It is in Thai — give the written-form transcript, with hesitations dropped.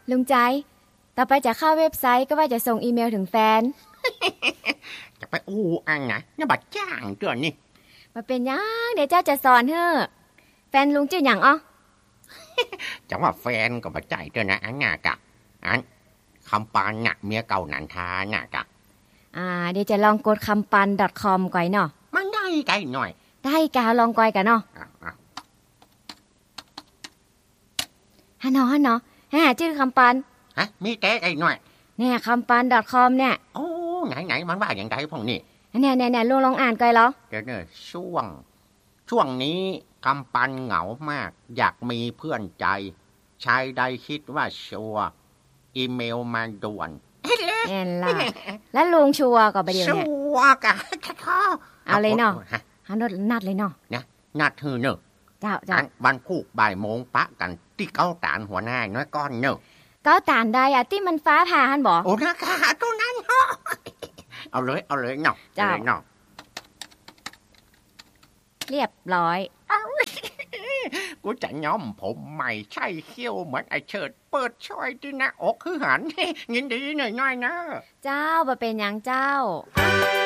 ลุงใจต่อไปจะเข้าเว็บไซต์ก็ว่าจะส่งอีเมลถึงแฟนจะไปอู้อังนะนี่บัดจ้างตัวนี่มาเป็นยังเดี๋ยวเจ้าจะสอนเฮ้อแฟนลุงชื่อหยังอ้อจังว่าแฟนก็บัดใจตัวนะอันน่ะกะอันคำปานน่ะเมียเก่านันทาน่ะกะเดี๋ยวจะลองกดคำปัน .com ก่อยเนาะมันได้ไกลหน่อยได้กาลองก่อยกันเนาะฮะเนาะชื่อคำปันมีแต่ไกลหน่อยเนี่ยคำปัน .com เนี่ยโอ้ไหนมันว่าอย่างไรพวกนี้เนี่ยลองอ่านก่อยเหรอเดี๋ยวช่วงนี้คำปันเหงามากอยากมีเพื่อนใจชายใดคิดว่าชัวอีเมลมาด่วนแน่นล่ะแล้วลุงชัวก็ไปเดี๋ยวเนี่ยชัวกะเอาเลยเนาะนัดเลยเนาะนัดเนอะเจ้าวันพุธบ่ายโมงปะกันที่เก้าตานหัวหน้าน้อยก้อนเนอะเก้าตานได้อะที่มันฟ้าผ่าหันบ่โอ้นะคะตัวนั้นเนาะเอาเลยเนาะเจ้าเรียบร้อยกูจะย้อมผมใหม่ใช่เขี้ยวเหมือนไอเฉิดเปิดช่อยที่หน้าอกคือหันยินดีหน่อยนะเจ้าบ่เป็นหยังเจ้า